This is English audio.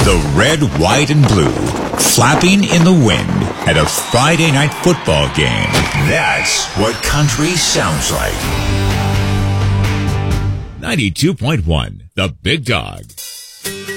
The red, white, and blue flapping in the wind at a Friday night football game. That's what country sounds like. 92.1, The Big Dog.